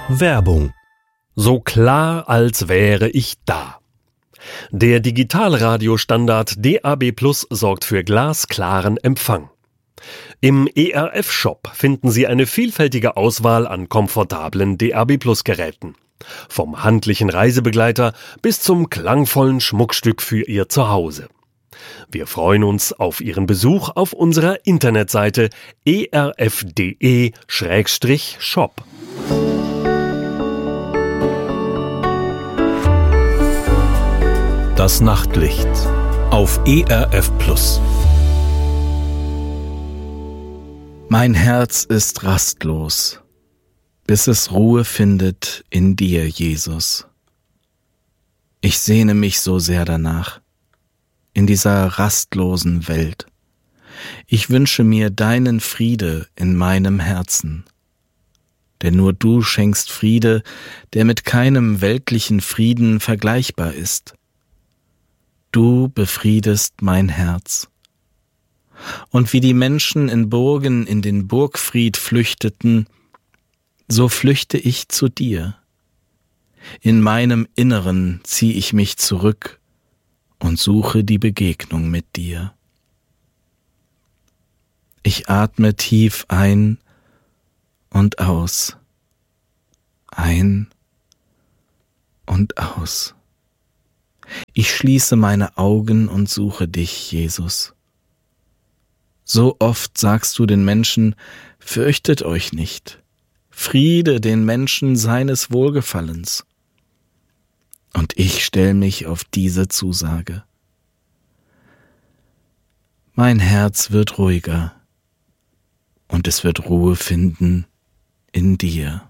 Werbung. So klar, als wäre ich da. Der Digitalradiostandard DAB+ sorgt für glasklaren Empfang. Im ERF-Shop finden Sie eine vielfältige Auswahl an komfortablen DAB+-Geräten. Vom handlichen Reisebegleiter bis zum klangvollen Schmuckstück für Ihr Zuhause. Wir freuen uns auf Ihren Besuch auf unserer Internetseite erf.de/shop. Das Nachtlicht auf ERF+. Mein Herz ist rastlos, bis es Ruhe findet in dir, Jesus. Ich sehne mich so sehr danach, in dieser rastlosen Welt. Ich wünsche mir deinen Friede in meinem Herzen, denn nur du schenkst Friede, der mit keinem weltlichen Frieden vergleichbar ist. Du befriedest mein Herz. Und wie die Menschen in Burgen in den Burgfried flüchteten, so flüchte ich zu dir. In meinem Inneren zieh ich mich zurück und suche die Begegnung mit dir. Ich atme tief ein und aus, ein und aus. Ich schließe meine Augen und suche dich, Jesus. So oft sagst du den Menschen, fürchtet euch nicht, Friede den Menschen seines Wohlgefallens. Und ich stell mich auf diese Zusage. Mein Herz wird ruhiger und es wird Ruhe finden in dir.